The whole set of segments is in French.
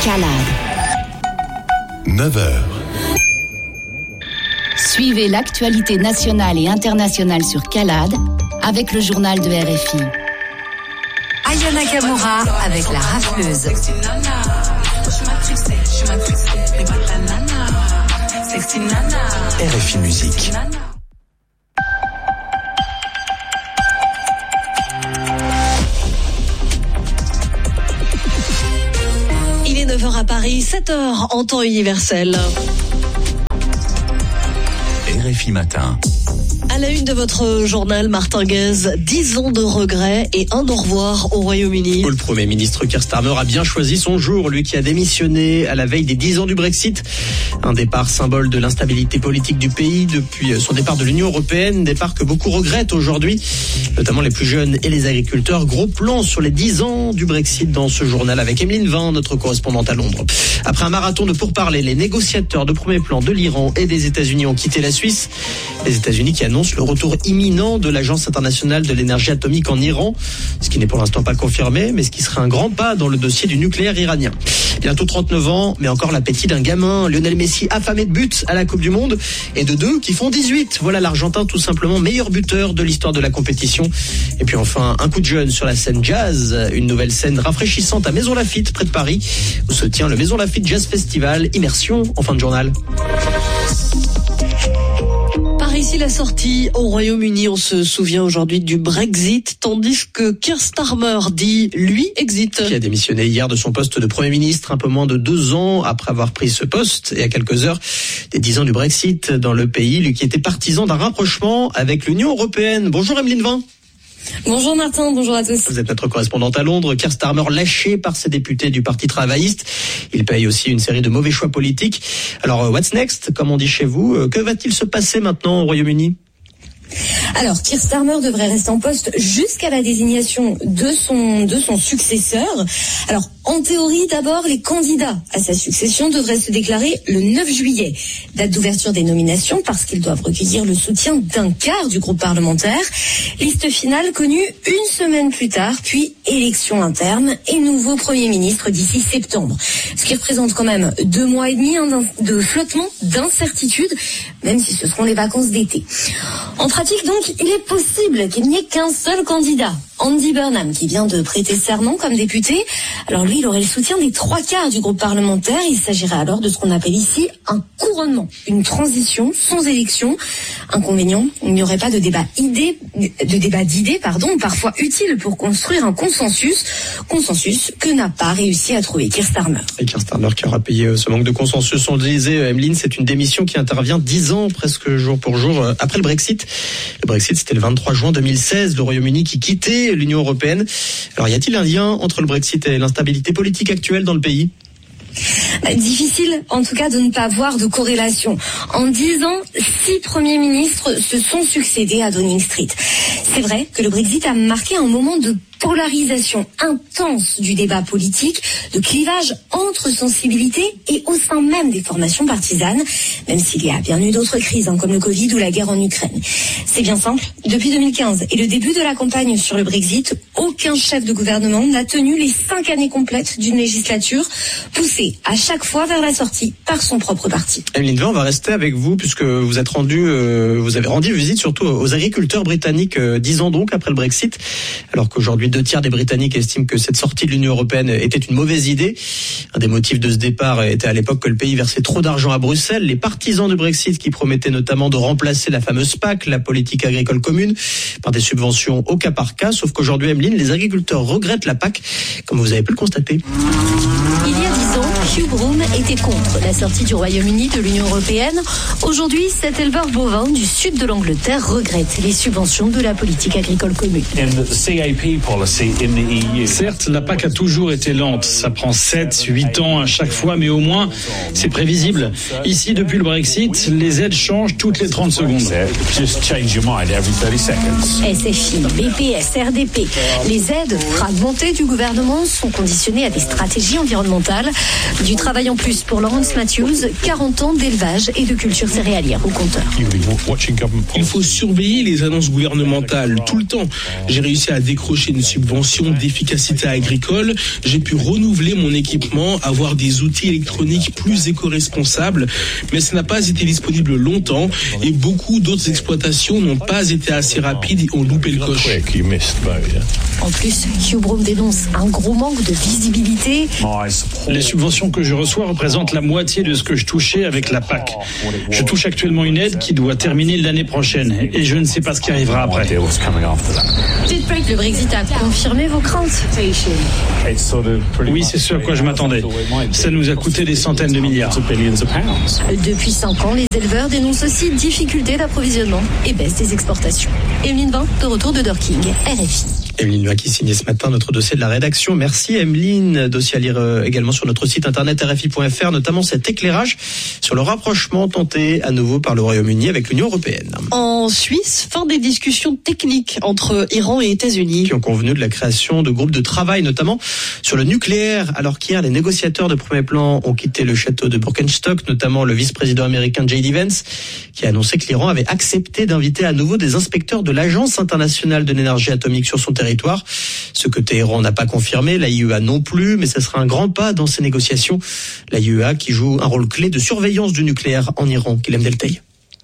Calade. 9h. Suivez l'actualité nationale et internationale sur Calade avec le journal de RFI. Aya Nakamura avec la rafleuse. RFI Musique. Il est 9h à Paris, 7h en temps universel. RFI Matin. À la une de votre journal, Martin Guez, 10 ans de regrets et un au revoir au Royaume-Uni. Le Premier ministre Keir Starmer a bien choisi son jour, lui qui a démissionné à la veille des 10 ans du Brexit. Un départ symbole de l'instabilité politique du pays depuis son départ de l'Union européenne, départ que beaucoup regrettent aujourd'hui, notamment les plus jeunes et les agriculteurs. Gros plan sur les 10 ans du Brexit dans ce journal avec Emeline Vin, notre correspondante à Londres. Après un marathon de pourparlers, les négociateurs de premier plan de l'Iran et des États-Unis ont quitté la Suisse. Les États-Unis qui annoncent le retour imminent de l'Agence internationale de l'énergie atomique en Iran, ce qui n'est pour l'instant pas confirmé, mais ce qui serait un grand pas dans le dossier du nucléaire iranien. Bientôt 39 ans, mais encore l'appétit d'un gamin. Lionel Messi affamé de buts à la Coupe du Monde et de deux qui font 18. Voilà l'Argentin tout simplement meilleur buteur de l'histoire de la compétition. Et puis enfin, un coup de jeune sur la scène jazz, une nouvelle scène rafraîchissante à Maison Lafitte, près de Paris, où se tient le Maison Lafitte Jazz Festival. Immersion en fin de journal. Par ici, la sortie au Royaume-Uni, on se souvient aujourd'hui du Brexit, tandis que Keir Starmer dit, lui, exit. Qui a démissionné hier de son poste de Premier ministre, un peu moins de 2 ans après avoir pris ce poste, et à quelques heures des 10 ans du Brexit dans le pays, lui qui était partisan d'un rapprochement avec l'Union européenne. Bonjour Emeline Vin. Bonjour Martin, bonjour à tous. Vous êtes notre correspondante à Londres. Keir Starmer lâché par ses députés du Parti travailliste. Il paye aussi une série de mauvais choix politiques. Alors, what's next, comme on dit chez vous? Que va-t-il se passer maintenant au Royaume-Uni? Alors, Keir Starmer devrait rester en poste jusqu'à la désignation de son successeur. Alors, en théorie, d'abord, les candidats à sa succession devraient se déclarer le 9 juillet. Date d'ouverture des nominations parce qu'ils doivent recueillir le soutien d'un quart du groupe parlementaire. Liste finale connue une semaine plus tard, puis élection interne et nouveau Premier ministre d'ici septembre. Ce qui représente quand même 2 mois et demi de flottement, d'incertitude, même si ce seront les vacances d'été. En pratique, donc, il est possible qu'il n'y ait qu'un seul candidat, Andy Burnham, qui vient de prêter serment comme député. Alors lui, il aurait le soutien des 3/4 du groupe parlementaire. Il s'agirait alors de ce qu'on appelle ici un couronnement, une transition sans élection. Inconvénient, il n'y aurait pas de débat d'idées, parfois utile pour construire un consensus que n'a pas réussi à trouver Keir Starmer. Et Keir Starmer qui aura payé ce manque de consensus. On le disait, Emeline, c'est une démission qui intervient 10 ans, presque jour pour jour, après le Brexit. Le Brexit, c'était le 23 juin 2016, le Royaume-Uni qui quittait l'Union européenne. Alors, y a-t-il un lien entre le Brexit et l'instabilité politique actuelle dans le pays ? Difficile, en tout cas, de ne pas voir de corrélation. En 10 ans, 6 premiers ministres se sont succédés à Downing Street. C'est vrai que le Brexit a marqué un moment de polarisation intense du débat politique, de clivage entre sensibilités et au sein même des formations partisanes, même s'il y a bien eu d'autres crises, comme le Covid ou la guerre en Ukraine. C'est bien simple, depuis 2015 et le début de la campagne sur le Brexit, aucun chef de gouvernement n'a tenu les 5 années complètes d'une législature, poussée à chaque fois vers la sortie par son propre parti. Emeline Vin, on va rester avec vous puisque vous avez rendu visite surtout aux agriculteurs britanniques 10 ans donc après le Brexit, alors qu'aujourd'hui 2/3 des Britanniques estiment que cette sortie de l'Union européenne était une mauvaise idée. Un des motifs de ce départ était à l'époque que le pays versait trop d'argent à Bruxelles. Les partisans du Brexit qui promettaient notamment de remplacer la fameuse PAC, la politique agricole commune, par des subventions au cas par cas. Sauf qu'aujourd'hui, Emeline, les agriculteurs regrettent la PAC, comme vous avez pu le constater. Il y a 10 ans, Hugh Broom était contre la sortie du Royaume-Uni de l'Union européenne. Aujourd'hui, cet éleveur bovin du sud de l'Angleterre regrette les subventions de la politique agricole commune. Certes, la PAC a toujours été lente. Ça prend 7-8 ans à chaque fois, mais au moins, c'est prévisible. Ici, depuis le Brexit, les aides changent toutes les 30 secondes. SFI, BPS, RDP. Les aides fragmentées du gouvernement sont conditionnées à des stratégies environnementales. Du travail en plus pour Lawrence Matthews, 40 ans d'élevage et de culture céréalière au compteur. Il faut surveiller les annonces gouvernementales tout le temps. J'ai réussi à décrocher une subvention d'efficacité agricole. J'ai pu renouveler mon équipement, avoir des outils électroniques plus éco-responsables. Mais ça n'a pas été disponible longtemps et beaucoup d'autres exploitations n'ont pas été assez rapides et ont loupé le coche. En plus, Hugh Broom dénonce un gros manque de visibilité. Les subventions que je reçois représentent la moitié de ce que je touchais avec la PAC. Je touche actuellement une aide qui doit terminer l'année prochaine et je ne sais pas ce qui arrivera après. Le Brexit a confirmé vos craintes. Oui, c'est ce à quoi je m'attendais. Ça nous a coûté des centaines de milliards. Depuis 5 ans, les éleveurs dénoncent aussi difficultés d'approvisionnement et baisse des exportations. Emeline Vin, de retour de Dorking, RFI. Emeline Vin qui signait ce matin notre dossier de la rédaction. Merci Emeline. Dossier à lire également sur notre site internet rfi.fr, notamment cet éclairage sur le rapprochement tenté à nouveau par le Royaume-Uni avec l'Union européenne. En Suisse, fin des discussions techniques entre Iran et États-Unis. Qui ont convenu de la création de groupes de travail, notamment sur le nucléaire. Alors qu'hier, les négociateurs de premier plan ont quitté le château de Birkenstock, notamment le vice-président américain J.D. Vance, qui a annoncé que l'Iran avait accepté d'inviter à nouveau des inspecteurs de l'Agence internationale de l'énergie atomique sur son territoire. Ce que Téhéran n'a pas confirmé, l'AIEA non plus, mais ce sera un grand pas dans ces négociations. L'AIEA qui joue un rôle clé de surveillance du nucléaire en Iran. Guilhem Delteil.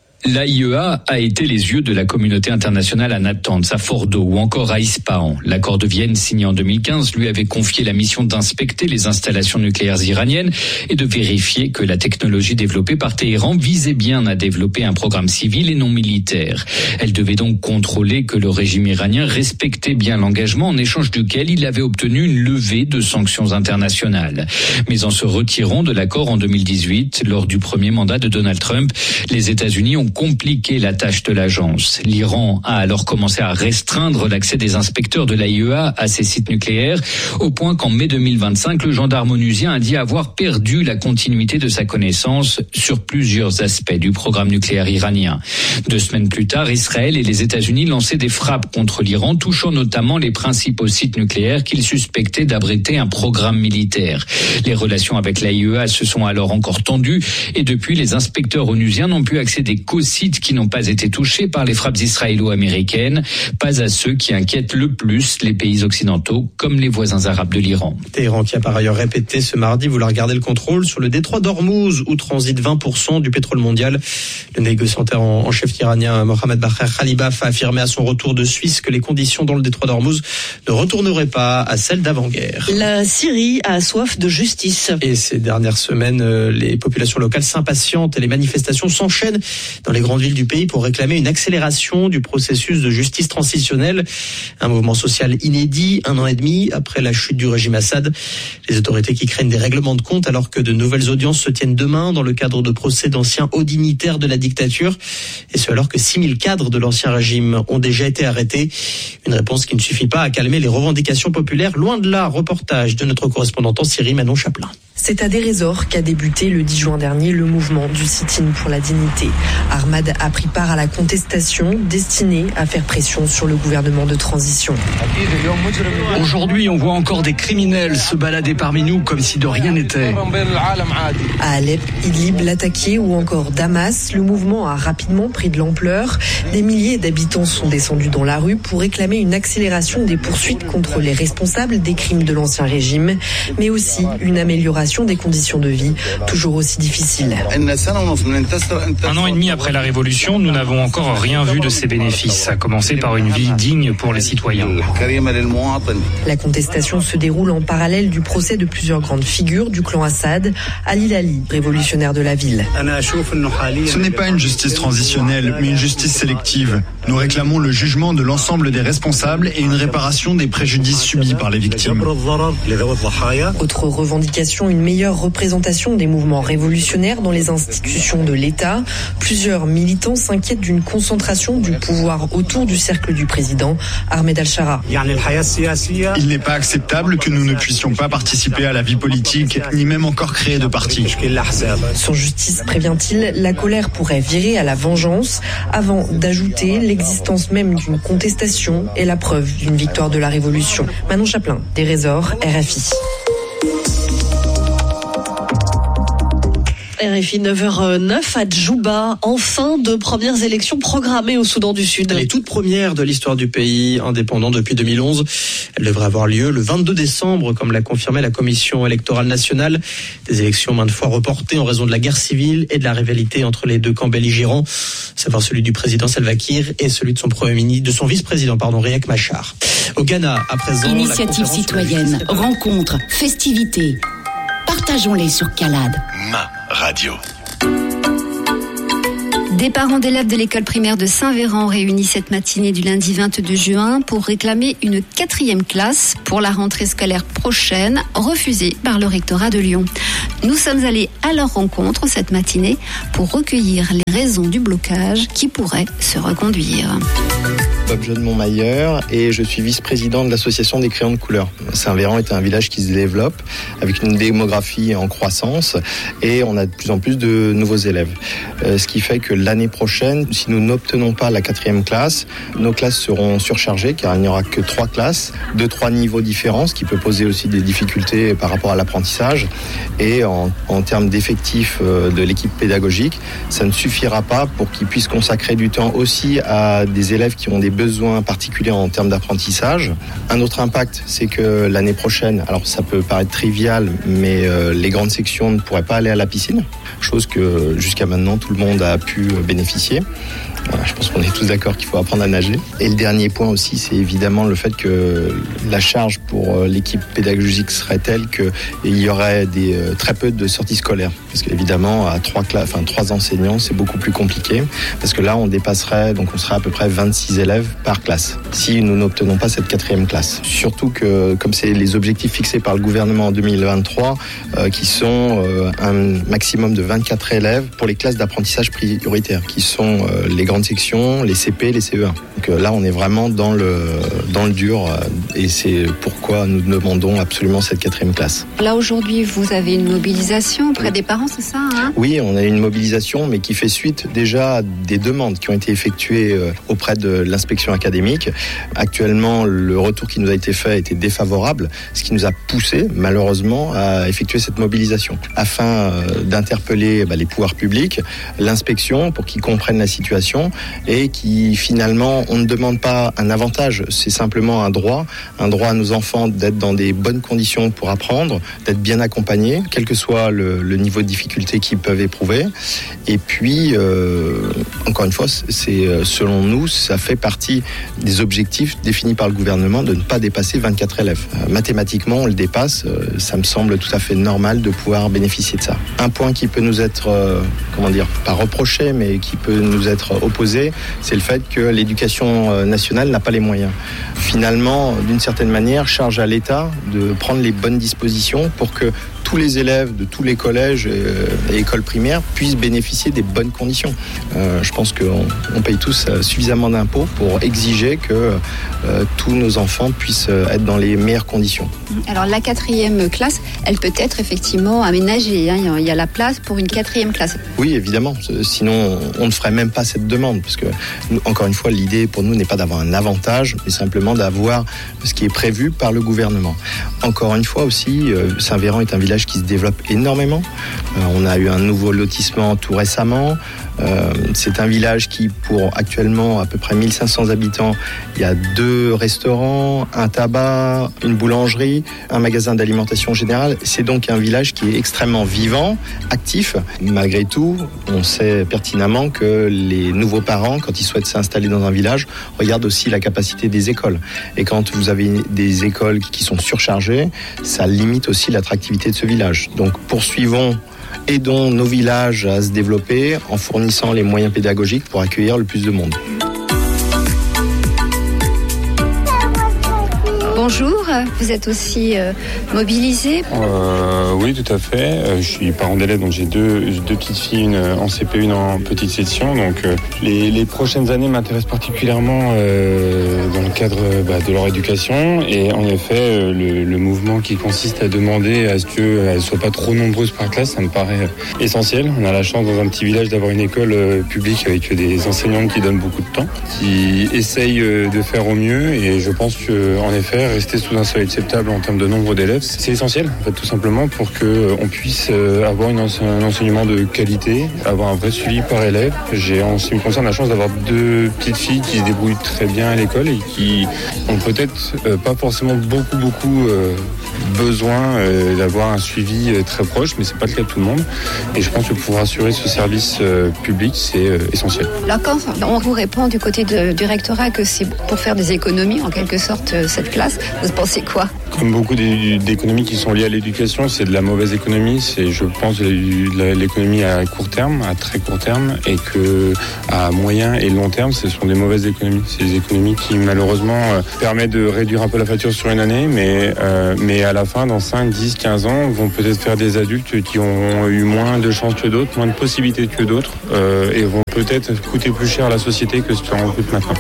L'AIEA a été les yeux de la communauté internationale à Natanz, à Fordo ou encore à Ispahan. L'accord de Vienne signé en 2015 lui avait confié la mission d'inspecter les installations nucléaires iraniennes et de vérifier que la technologie développée par Téhéran visait bien à développer un programme civil et non militaire. Elle devait donc contrôler que le régime iranien respectait bien l'engagement en échange duquel il avait obtenu une levée de sanctions internationales. Mais en se retirant de l'accord en 2018, lors du premier mandat de Donald Trump, les États-Unis ont compliqué la tâche de l'agence. L'Iran a alors commencé à restreindre l'accès des inspecteurs de l'AIEA à ces sites nucléaires, au point qu'en mai 2025, le gendarme onusien a dit avoir perdu la continuité de sa connaissance sur plusieurs aspects du programme nucléaire iranien. 2 semaines plus tard, Israël et les États-Unis lançaient des frappes contre l'Iran, touchant notamment les principaux sites nucléaires qu'ils suspectaient d'abriter un programme militaire. Les relations avec l'AIEA se sont alors encore tendues et depuis, les inspecteurs onusiens n'ont pu accéder qu'aux sites qui n'ont pas été touchés par les frappes israélo-américaines, pas à ceux qui inquiètent le plus les pays occidentaux, comme les voisins arabes de l'Iran. Téhéran qui a par ailleurs répété ce mardi vouloir garder le contrôle sur le détroit d'Ormuz, où transite 20% du pétrole mondial. Le négociateur en chef iranien Mohamed Bagher Khalibaf a affirmé à son retour de Suisse que les conditions dans le détroit d'Ormuz ne retourneraient pas à celles d'avant-guerre. La Syrie a soif de justice. Et ces dernières semaines, les populations locales s'impatientent et les manifestations s'enchaînent dans les grandes villes du pays pour réclamer une accélération du processus de justice transitionnelle. Un mouvement social inédit, 1 an et demi après la chute du régime Assad. Les autorités qui craignent des règlements de compte alors que de nouvelles audiences se tiennent demain dans le cadre de procès d'anciens hauts dignitaires de la dictature. Et ce alors que 6000 cadres de l'ancien régime ont déjà été arrêtés. Une réponse qui ne suffit pas à calmer les revendications populaires. Loin de là, reportage de notre correspondante en Syrie, Manon Chaplin. C'est à Deir ez-Zor qu'a débuté le 10 juin dernier le mouvement du sit-in pour la dignité. Ahmad a pris part à la contestation destinée à faire pression sur le gouvernement de transition. Aujourd'hui, on voit encore des criminels se balader parmi nous comme si de rien n'était. À Alep, Idlib, Latakia ou encore Damas, le mouvement a rapidement pris de l'ampleur. Des milliers d'habitants sont descendus dans la rue pour réclamer une accélération des poursuites contre les responsables des crimes de l'ancien régime, mais aussi une amélioration des conditions de vie, toujours aussi difficiles. 1 an et demi après la Révolution, nous n'avons encore rien vu de ces bénéfices, à commencer par une vie digne pour les citoyens. La contestation se déroule en parallèle du procès de plusieurs grandes figures du clan Assad. Ali Lali, révolutionnaire de la ville. Ce n'est pas une justice transitionnelle, mais une justice sélective. Nous réclamons le jugement de l'ensemble des responsables et une réparation des préjudices subis par les victimes. Autre revendication, une meilleure représentation des mouvements révolutionnaires dans les institutions de l'État. Plusieurs militants s'inquiètent d'une concentration du pouvoir autour du cercle du président, Ahmed Al-Shara. Il n'est pas acceptable que nous ne puissions pas participer à la vie politique, ni même encore créer de partis. Sans justice, prévient-il, la colère pourrait virer à la vengeance, avant d'ajouter l'existence même d'une contestation et la preuve d'une victoire de la révolution. Manon Chaplin, Deir ez-Zor, RFI. RFI 9h09 à Djouba, enfin de premières élections programmées au Soudan du Sud. Les toutes premières de l'histoire du pays, indépendant depuis 2011. Elles devraient avoir lieu le 22 décembre, comme l'a confirmé la Commission électorale nationale. Des élections maintes fois reportées en raison de la guerre civile et de la rivalité entre les deux camps belligérants, savoir celui du président Salva Kiir et celui de son premier ministre, de son vice-président, Riek Machar. Au Ghana, à présent, initiative citoyenne, rencontres, festivités. Partageons-les sur Calade. Ma radio. Des parents d'élèves de l'école primaire de Saint-Véran réunis cette matinée du lundi 22 juin pour réclamer une 4e classe pour la rentrée scolaire prochaine, refusée par le rectorat de Lyon. Nous sommes allés à leur rencontre cette matinée pour recueillir les raisons du blocage qui pourrait se reconduire. Bob Jeune Montmailleur et je suis vice-président de l'association des crayons de couleur. Saint-Véran est un village qui se développe avec une démographie en croissance et on a de plus en plus de nouveaux élèves. Ce qui fait que l'année prochaine, si nous n'obtenons pas la 4e classe, nos classes seront surchargées car il n'y aura que 3 classes de 3 niveaux différents, ce qui peut poser aussi des difficultés par rapport à l'apprentissage. Et en termes d'effectifs de l'équipe pédagogique, ça ne suffira pas pour qu'ils puissent consacrer du temps aussi à des élèves qui ont des besoins particuliers en termes d'apprentissage. Un autre impact, c'est que l'année prochaine, alors ça peut paraître trivial, mais les grandes sections ne pourraient pas aller à la piscine, chose que jusqu'à maintenant tout le monde a pu bénéficier. Voilà, je pense qu'on est tous d'accord qu'il faut apprendre à nager. Et le dernier point aussi, c'est évidemment le fait que la charge pour l'équipe pédagogique serait telle qu'il y aurait très peu de sorties scolaires. Parce qu'évidemment, à 3 enseignants, c'est beaucoup plus compliqué. Parce que là, on serait à peu près 26 élèves par classe, si nous n'obtenons pas cette 4e classe. Surtout que, comme c'est les objectifs fixés par le gouvernement en 2023, qui sont un maximum de 24 élèves pour les classes d'apprentissage prioritaires, qui sont les grandes sections, les CP, les CE1. Donc là, on est vraiment dans le dur et c'est pourquoi nous demandons absolument cette 4e classe. Là, aujourd'hui, vous avez une mobilisation auprès des parents, c'est ça Oui, on a une mobilisation, mais qui fait suite déjà à des demandes qui ont été effectuées auprès de l'inspection académique. Actuellement, le retour qui nous a été fait était défavorable, ce qui nous a poussé, malheureusement, à effectuer cette mobilisation, afin d'interpeller les pouvoirs publics, l'inspection, pour qu'ils comprennent la situation et qui, finalement, on ne demande pas un avantage, c'est simplement un droit à nos enfants d'être dans des bonnes conditions pour apprendre, d'être bien accompagnés, quel que soit le niveau de difficulté qu'ils peuvent éprouver. Et puis, encore une fois, c'est selon nous, ça fait partie des objectifs définis par le gouvernement de ne pas dépasser 24 élèves. Mathématiquement, on le dépasse, ça me semble tout à fait normal de pouvoir bénéficier de ça. Un point qui peut nous être, pas reproché, mais qui peut nous être opposé, c'est le fait que l'éducation nationale n'a pas les moyens. Finalement, d'une certaine manière, charge à l'État de prendre les bonnes dispositions pour que tous les élèves de tous les collèges et écoles primaires puissent bénéficier des bonnes conditions. Je pense qu'on paye tous suffisamment d'impôts pour exiger que tous nos enfants puissent être dans les meilleures conditions. Alors la 4e classe, elle peut être effectivement aménagée. Il y a la place pour une 4e classe. Oui, évidemment. Sinon, on ne ferait même pas cette demande. Parce que, encore une fois, l'idée pour nous n'est pas d'avoir un avantage, mais simplement d'avoir ce qui est prévu par le gouvernement. Encore une fois aussi, Saint-Véran est un village qui se développe énormément. On a eu un nouveau lotissement tout récemment. C'est un village qui, pour actuellement à peu près 1500 habitants, il y a 2 restaurants, un tabac, une boulangerie, un magasin d'alimentation générale. C'est donc un village qui est extrêmement vivant, actif. Malgré tout, on sait pertinemment que les nouveaux parents, quand ils souhaitent s'installer dans un village, regardent aussi la capacité des écoles. Et quand vous avez des écoles qui sont surchargées, ça limite aussi l'attractivité de ce village. Donc aidons nos villages à se développer en fournissant les moyens pédagogiques pour accueillir le plus de monde. Bonjour, vous êtes aussi mobilisé Oui, tout à fait. Je suis parent d'élèves, donc j'ai deux petites filles, une en CP, une en petite section. Donc les prochaines années m'intéressent particulièrement dans le cadre de leur éducation. Et en effet, le mouvement qui consiste à demander à ce qu'elles ne soient pas trop nombreuses par classe, ça me paraît essentiel. On a la chance dans un petit village d'avoir une école publique avec des enseignantes qui donnent beaucoup de temps, qui essayent de faire au mieux. Et je pense qu'en effet, rester sous un seuil acceptable en termes de nombre d'élèves. C'est essentiel, en fait, tout simplement, pour qu'on puisse avoir un enseignement de qualité, avoir un vrai suivi par élève. J'ai, en ce qui me concerne, la chance d'avoir 2 petites filles qui se débrouillent très bien à l'école et qui ont peut-être pas forcément beaucoup besoin d'avoir un suivi très proche, mais c'est pas le cas de tout le monde. Et je pense que pour assurer ce service public, c'est essentiel. Alors quand on vous répond du côté du rectorat que c'est pour faire des économies, en quelque sorte, cette classe, vous pensez quoi? Comme beaucoup d'économies qui sont liées à l'éducation, c'est de la mauvaise économie. C'est, je pense, de l'économie à court terme, à très court terme, et que à moyen et long terme, ce sont des mauvaises économies. C'est des économies qui, malheureusement, permettent de réduire un peu la facture sur une année, mais à la fin, dans 5, 10, 15 ans, vont peut-être faire des adultes qui ont eu moins de chances que d'autres, moins de possibilités que d'autres, et vont peut-être coûter plus cher à la société que ce que ça en coûte maintenant.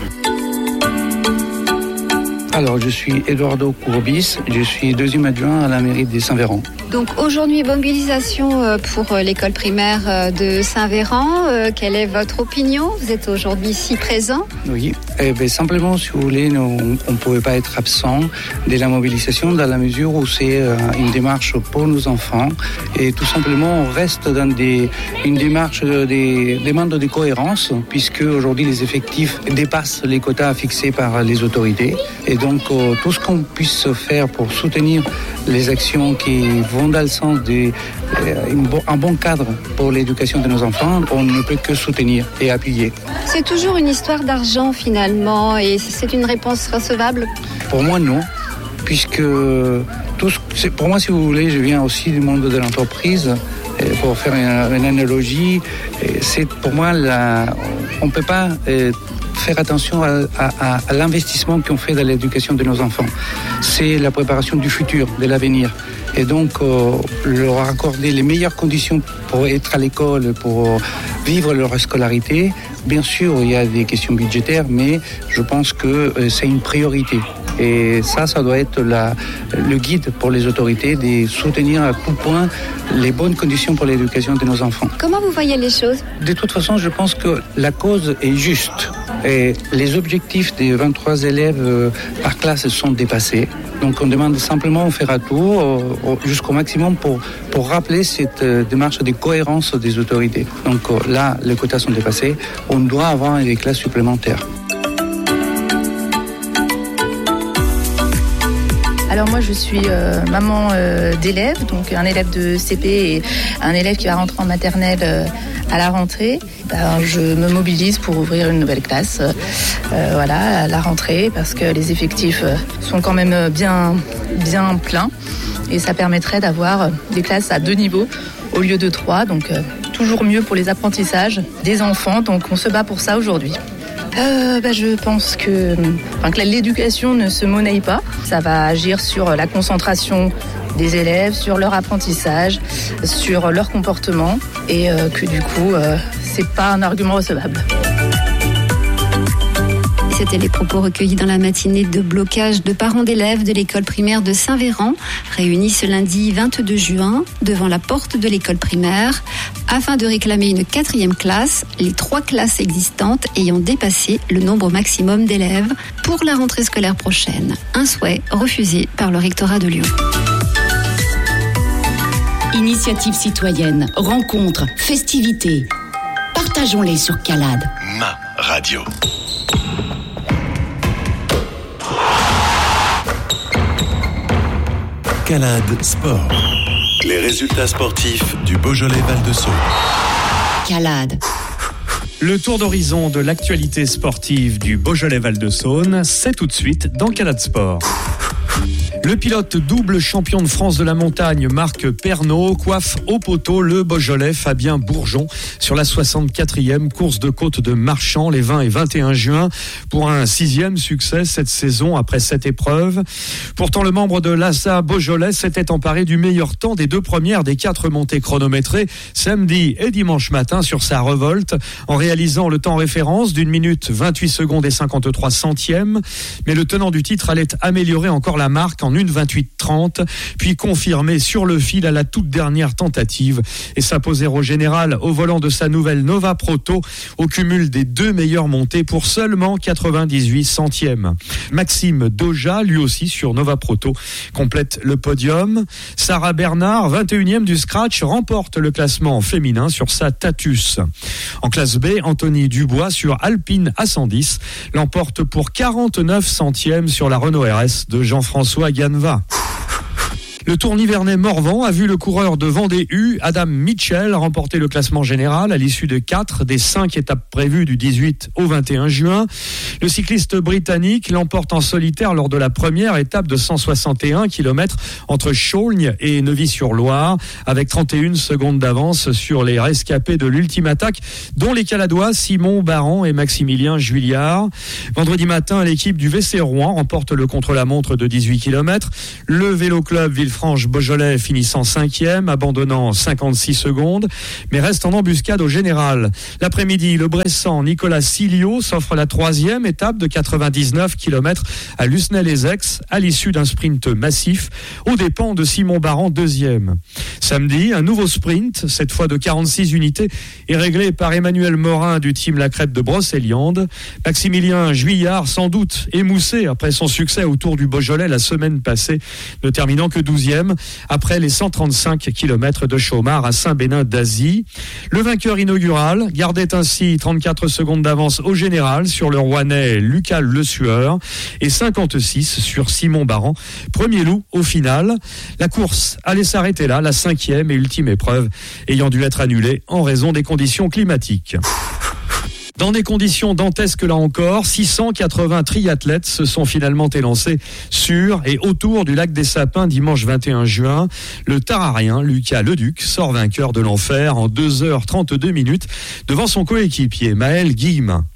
Alors, je suis Eduardo Courbis, je suis 2e adjoint à la mairie de Saint-Véran. Donc aujourd'hui, mobilisation pour l'école primaire de Saint-Véran. Quelle est votre opinion? Vous êtes aujourd'hui ici présent. Oui, simplement, si vous voulez, on ne pouvait pas être absent de la mobilisation dans la mesure où c'est une démarche pour nos enfants. Et tout simplement, on reste dans une démarche des demandes de cohérence, puisque aujourd'hui, les effectifs dépassent les quotas fixés par les autorités. Et donc, tout ce qu'on puisse faire pour soutenir les actions qui vont dans le sens d'un bon cadre pour l'éducation de nos enfants, on ne peut que soutenir et appuyer. C'est toujours une histoire d'argent finalement, et c'est une réponse recevable? Pour moi, non, puisque pour moi, si vous voulez, je viens aussi du monde de l'entreprise. Pour faire une analogie, c'est pour moi, on ne peut pas faire attention à l'investissement qu'on fait dans l'éducation de nos enfants. C'est la préparation du futur, de l'avenir. Et donc, leur accorder les meilleures conditions pour être à l'école, pour vivre leur scolarité. Bien sûr, il y a des questions budgétaires, mais je pense que c'est une priorité. Et ça doit être le guide pour les autorités de soutenir à tout point les bonnes conditions pour l'éducation de nos enfants. Comment vous voyez les choses? De toute façon, je pense que la cause est juste. Et les objectifs des 23 élèves par classe sont dépassés. Donc on demande simplement, on fera tout jusqu'au maximum pour rappeler cette démarche de cohérence des autorités. Donc là, les quotas sont dépassés. On doit avoir des classes supplémentaires. Alors moi je suis maman d'élèves, donc un élève de CP et un élève qui va rentrer en maternelle à la rentrée. Je me mobilise pour ouvrir une nouvelle classe à la rentrée parce que les effectifs sont quand même bien pleins et ça permettrait d'avoir des classes à 2 niveaux au lieu de 3, donc toujours mieux pour les apprentissages des enfants, donc on se bat pour ça aujourd'hui. Je pense que l'éducation ne se monnaie pas. Ça va agir sur la concentration des élèves, sur leur apprentissage, sur leur comportement et que du coup, c'est pas un argument recevable. C'était les propos recueillis dans la matinée de blocage de parents d'élèves de l'école primaire de Saint-Véran, réunis ce lundi 22 juin devant la porte de l'école primaire, afin de réclamer une 4e classe, les 3 classes existantes ayant dépassé le nombre maximum d'élèves pour la rentrée scolaire prochaine. Un souhait refusé par le rectorat de Lyon. Initiatives citoyennes, rencontres, festivités. Partageons-les sur Calade. Ma radio. Calade Sport. Les résultats sportifs du Beaujolais Val-de-Saône. Calade. Le tour d'horizon de l'actualité sportive du Beaujolais Val-de-Saône, c'est tout de suite dans Calade Sport. Le pilote double champion de France de la montagne Marc Pernaut coiffe au poteau le Beaujolais Fabien Bourgeon sur la 64e course de côte de Marchand les 20 et 21 juin pour un 6e succès cette saison après 7 épreuves. Pourtant, le membre de l'ASA Beaujolais s'était emparé du meilleur temps des 2 premières des 4 montées chronométrées samedi et dimanche matin sur sa revolte en réalisant le temps référence d'1 minute 28 secondes et 53 centièmes. Mais le tenant du titre allait améliorer encore la marque en 1:28:30, puis confirmé sur le fil à la toute dernière tentative et s'imposer au général au volant de sa nouvelle Nova Proto au cumul des 2 meilleures montées pour seulement 98 centièmes. Maxime Doja, lui aussi sur Nova Proto, complète le podium. Sarah Bernard, 21e du scratch, remporte le classement féminin sur sa Tatus. En classe B, Anthony Dubois sur Alpine A110 l'emporte pour 49 centièmes sur la Renault RS de Jean-François Ganeva. Le Tour Nivernais Morvan a vu le coureur de Vendée U, Adam Mitchell, remporter le classement général à l'issue de 4 des 5 étapes prévues du 18 au 21 juin. Le cycliste britannique l'emporte en solitaire lors de la première étape de 161 km entre Chaulgnes et Neuvy-sur-Loire, avec 31 secondes d'avance sur les rescapés de l'ultime attaque, dont les Caladois Simon Baran et Maximilien Juillard. Vendredi matin, l'équipe du VC Rouen remporte le contre-la-montre de 18 km. Le Vélo Club Villefranche-Beaujolais finissant 5e, abandonnant 56 secondes, mais reste en embuscade au général. L'après-midi, le Bressan Nicolas Silio s'offre la 3e étape de 99 km à Lucenay-les-Aix à l'issue d'un sprint massif aux dépens de Simon Baran 2e. Samedi, un nouveau sprint, cette fois de 46 unités, est réglé par Emmanuel Morin du team La Crête de Brocéliande. Maximilien Juillard, sans doute émoussé après son succès au Tour du Beaujolais la semaine passée, ne terminant que 12e après les 135 km de Chaumard à Saint-Bénin d'Asie. Le vainqueur inaugural gardait ainsi 34 secondes d'avance au général sur le Rouennais Lucas Le Sueur et 56 sur Simon Baran, premier loup au final. La course allait s'arrêter là, la 5e et ultime épreuve ayant dû être annulée en raison des conditions climatiques. Dans des conditions dantesques là encore, 680 triathlètes se sont finalement élancés sur et autour du lac des Sapins dimanche 21 juin. Le Tararien Lucas Leduc sort vainqueur de l'enfer en 2h32 minutes devant son coéquipier Maël Guillemin.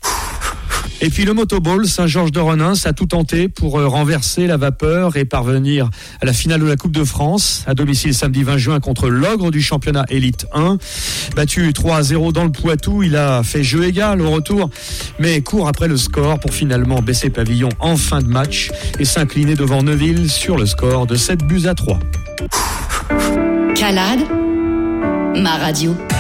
Et puis le Motoball Saint-Georges-de-Renins a tout tenté pour renverser la vapeur et parvenir à la finale de la Coupe de France à domicile samedi 20 juin contre l'ogre du championnat Élite 1. Battu 3-0 dans le Poitou, il a fait jeu égal au retour, mais court après le score pour finalement baisser pavillon en fin de match et s'incliner devant Neuville sur le score de 7-3. Calade, ma radio.